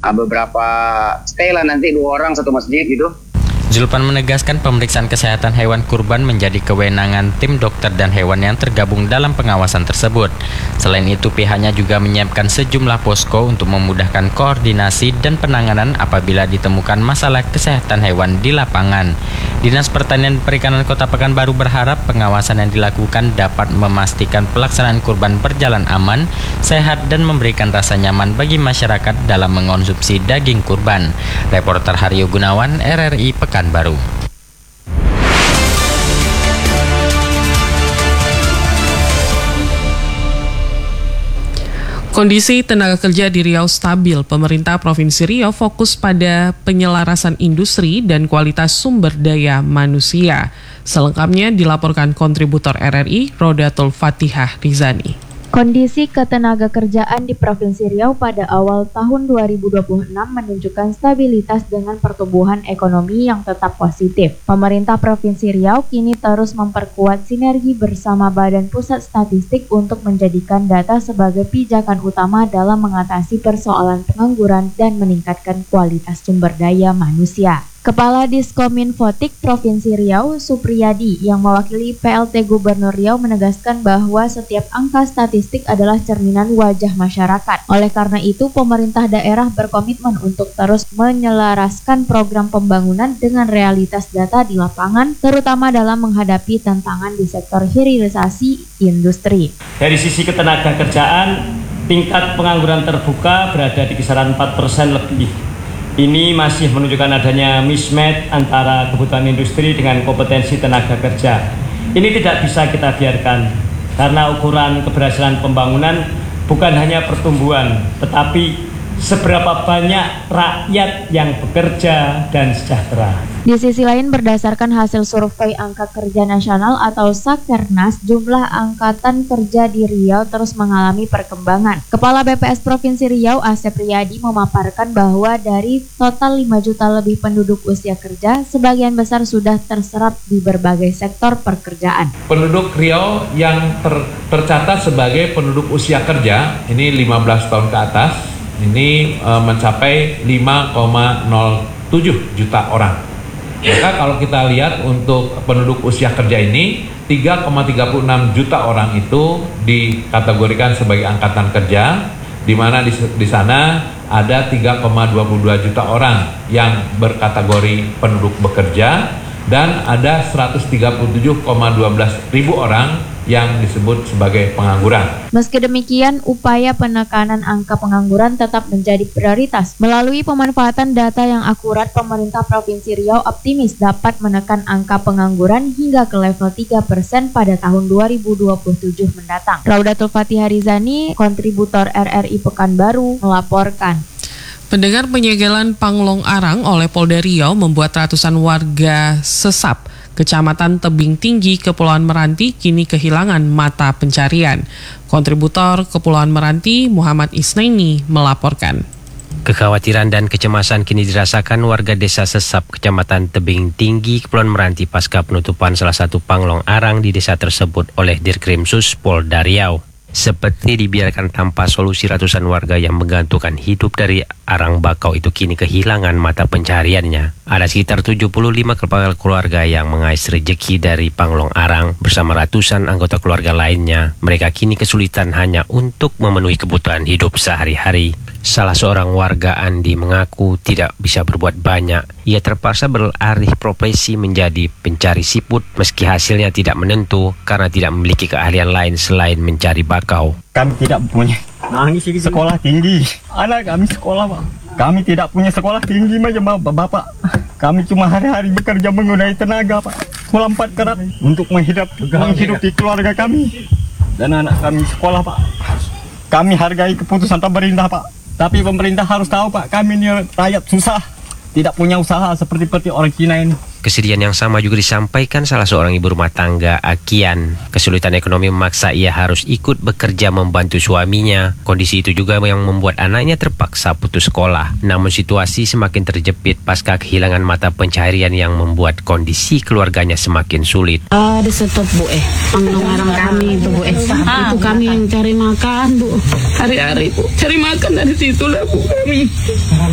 beberapa stay lah, nanti 2 orang 1 masjid gitu. Zulpan menegaskan pemeriksaan kesehatan hewan kurban menjadi kewenangan tim dokter dan hewan yang tergabung dalam pengawasan tersebut. Selain itu, pihaknya juga menyiapkan sejumlah posko untuk memudahkan koordinasi dan penanganan apabila ditemukan masalah kesehatan hewan di lapangan. Dinas Pertanian dan Perikanan Kota Pekanbaru berharap pengawasan yang dilakukan dapat memastikan pelaksanaan kurban berjalan aman, sehat, dan memberikan rasa nyaman bagi masyarakat dalam mengonsumsi daging kurban. Reporter Haryo Gunawan, RRI Pekanbaru. Kondisi tenaga kerja di Riau stabil. Pemerintah Provinsi Riau fokus pada penyelarasan industri dan kualitas sumber daya manusia. Selengkapnya dilaporkan kontributor RRI, Rodatul Fatihah Rizani. Kondisi ketenaga kerjaan di Provinsi Riau pada awal tahun 2026 menunjukkan stabilitas dengan pertumbuhan ekonomi yang tetap positif. Pemerintah Provinsi Riau kini terus memperkuat sinergi bersama Badan Pusat Statistik untuk menjadikan data sebagai pijakan utama dalam mengatasi persoalan pengangguran dan meningkatkan kualitas sumber daya manusia. Kepala Diskominfotik Provinsi Riau, Supriyadi, yang mewakili PLT Gubernur Riau menegaskan bahwa setiap angka statistik adalah cerminan wajah masyarakat. Oleh karena itu, pemerintah daerah berkomitmen untuk terus menyelaraskan program pembangunan dengan realitas data di lapangan, terutama dalam menghadapi tantangan di sektor hilirisasi industri. Dari sisi ketenaga kerjaan, tingkat pengangguran terbuka berada di kisaran 4% lebih. Ini masih menunjukkan adanya mismatch antara kebutuhan industri dengan kompetensi tenaga kerja. Ini tidak bisa kita biarkan, karena ukuran keberhasilan pembangunan bukan hanya pertumbuhan, tetapi seberapa banyak rakyat yang bekerja dan sejahtera. Di sisi lain, berdasarkan hasil survei Angka Kerja Nasional atau Sakernas, jumlah angkatan kerja di Riau terus mengalami perkembangan. Kepala BPS Provinsi Riau, Asep Riyadi, memaparkan bahwa dari total 5 juta lebih penduduk usia kerja, sebagian besar sudah terserap di berbagai sektor pekerjaan. Penduduk Riau yang tercatat sebagai penduduk usia kerja, ini 15 tahun ke atas, ini mencapai 5,07 juta orang. Maka kalau kita lihat untuk penduduk usia kerja ini, 3,36 juta orang itu dikategorikan sebagai angkatan kerja, di mana di sana ada 3,22 juta orang yang berkategori penduduk bekerja, dan ada 137,12 ribu orang yang disebut sebagai pengangguran. Meski demikian, upaya penekanan angka pengangguran tetap menjadi prioritas. Melalui pemanfaatan data yang akurat, pemerintah Provinsi Riau optimis dapat menekan angka pengangguran hingga ke level 3% pada tahun 2027 mendatang. Raudatul Fatihah Rizani, kontributor RRI Pekanbaru, melaporkan. Pendengar, penyegelan Panglong Arang oleh Polda Riau membuat ratusan warga Sesap, Kecamatan Tebing Tinggi, Kepulauan Meranti, kini kehilangan mata pencarian. Kontributor Kepulauan Meranti, Muhammad Isnaini, melaporkan. Kekhawatiran dan kecemasan kini dirasakan warga desa Sesap, Kecamatan Tebing Tinggi, Kepulauan Meranti pasca penutupan salah satu Panglong Arang di desa tersebut oleh Dirkrimsus Polda Riau. Seperti dibiarkan tanpa solusi, ratusan warga yang menggantungkan hidup dari arang bakau itu kini kehilangan mata pencahariannya. Ada sekitar 75 kepala keluarga yang mengais rejeki dari Panglong Arang bersama ratusan anggota keluarga lainnya. Mereka kini kesulitan hanya untuk memenuhi kebutuhan hidup sehari-hari. Salah seorang warga, Andi, mengaku tidak bisa berbuat banyak. Ia terpaksa beralih profesi menjadi pencari siput meski hasilnya tidak menentu karena tidak memiliki keahlian lain selain mencari bakau. Kami tidak punya sekolah tinggi. Anak kami sekolah, Pak. Kami tidak punya sekolah tinggi macam Bapak. Kami cuma hari-hari bekerja menggunakan tenaga, Pak. Melampat kerat untuk menghidupi keluarga kami. Dan anak kami sekolah, Pak. Kami hargai keputusan pemerintah, Pak. Tapi pemerintah harus tahu, Pak, kami ini rakyat susah, tidak punya usaha seperti orang Cina ini. Kesedihan yang sama juga disampaikan salah seorang ibu rumah tangga, Akian. Kesulitan ekonomi memaksa ia harus ikut bekerja membantu suaminya. Kondisi itu juga yang membuat anaknya terpaksa putus sekolah. Namun situasi semakin terjepit pasca kehilangan mata pencaharian yang membuat kondisi keluarganya semakin sulit. Ada stop, Bu. Panglong Arang kami itu, Bu. Itu kami yang cari makan, Bu. Hari-hari, Bu. Cari makan dari situlah, Bu, kami.